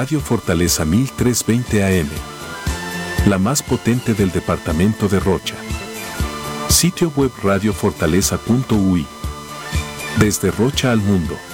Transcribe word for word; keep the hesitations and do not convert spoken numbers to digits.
Radio Fortaleza mil trescientos veinte A M. La más potente del departamento de Rocha. Sitio web radio fortaleza punto u i. Desde Rocha al mundo.